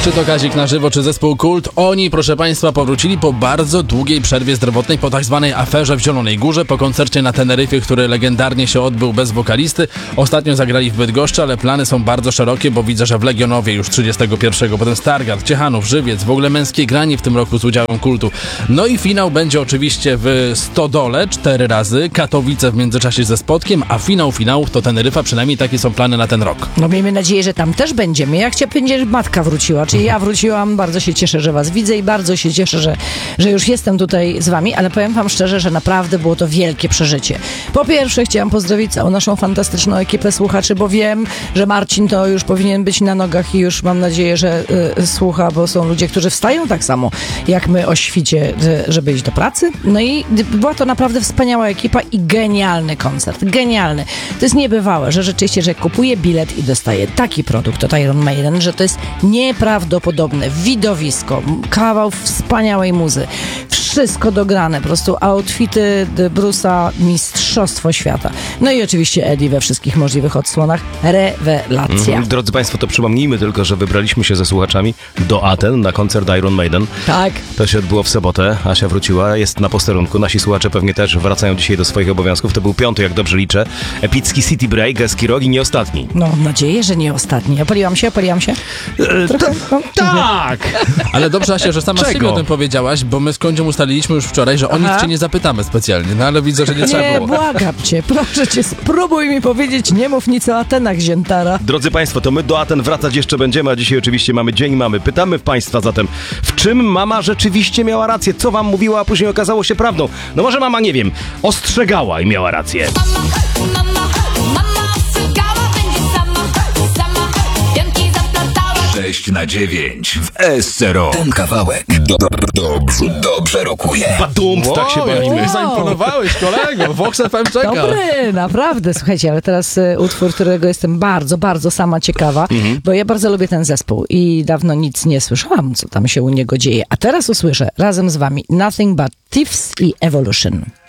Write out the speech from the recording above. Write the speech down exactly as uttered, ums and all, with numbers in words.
Czy to Kazik na żywo, czy zespół Kult? Oni, proszę Państwa, powrócili po bardzo długiej przerwie zdrowotnej, po tak zwanej aferze w Zielonej Górze, po koncercie na Teneryfie, który legendarnie się odbył bez wokalisty. Ostatnio zagrali w Bydgoszczy, ale plany są bardzo szerokie, bo widzę, że w Legionowie już trzydziestego pierwszego, potem Stargard, Ciechanów, Żywiec, w ogóle męskie granie w tym roku z udziałem Kultu. No i finał będzie oczywiście w Stodole cztery razy, Katowice w międzyczasie ze Spodkiem, a finał finałów to Teneryfa, przynajmniej takie są plany na ten rok. No miejmy nadzieję, że tam też będziemy. Jak cię będzie matka wróciła, czyli ja wróciłam, bardzo się cieszę, że was widzę i bardzo się cieszę, że, że już jestem tutaj z wami, ale powiem wam szczerze, że naprawdę było to wielkie przeżycie. Po pierwsze chciałam pozdrowić całą naszą fantastyczną ekipę słuchaczy, bo wiem, że Marcin to już powinien być na nogach i już mam nadzieję, że y, słucha, bo są ludzie, którzy wstają tak samo jak my o świcie, żeby iść do pracy. No i była to naprawdę wspaniała ekipa i genialny koncert. Genialny. To jest niebywałe, że rzeczywiście, że kupuję bilet i dostaję taki produkt od Iron Maiden, że to jest nieprawdopodobne widowisko, kawał wspaniałej muzy. Wszystko dograne, po prostu outfity Bruce'a, mistrzostwo świata. No i oczywiście Eddie we wszystkich możliwych odsłonach. Rewelacja. Mm, drodzy Państwo, to przypomnijmy tylko, że wybraliśmy się ze słuchaczami do Aten na koncert Iron Maiden. Tak. To się odbyło w sobotę. Asia wróciła, jest na posterunku. Nasi słuchacze pewnie też wracają dzisiaj do swoich obowiązków. To był piąty, jak dobrze liczę. Epicki City Break, Eski Rogi, nie ostatni. No, mam nadzieję, że nie ostatni. Opaliłam się, opaliłam się. Trochę, no, tak! Ale dobrze, Asia, że sama Czego? sobie o tym powiedziałaś, bo my z Kądzią ustaliliśmy już wczoraj, że o nic Aha. cię nie zapytamy specjalnie, no ale widzę, że nie, trzeba Nie, było. błagam cię, proszę cię, spróbuj mi powiedzieć, nie mów nic o Atenach, ziętara. Drodzy Państwo, to my do Aten wracać jeszcze będziemy, a dzisiaj oczywiście mamy Dzień Mamy. Pytamy w Państwa zatem, w czym mama rzeczywiście miała rację? Co wam mówiła, a później okazało się prawdą? No może mama, nie wiem, ostrzegała i miała rację. Mama, mama ostrzegała, będzie sama, sama, pianki zaplatała. sześć na dziewięć w S C R O. Ten kawałek do, do, dobrze, dobrze rokuje. Badumc, tak się bawimy. Jak zaimponowałeś, kolego. Vox F M czeka. Dobry, naprawdę. Słuchajcie, ale teraz y, utwór, którego jestem bardzo, bardzo sama ciekawa, mhm. bo ja bardzo lubię ten zespół i dawno nic nie słyszałam, co tam się u niego dzieje. A teraz usłyszę razem z wami Nothing But Thieves i Evolution.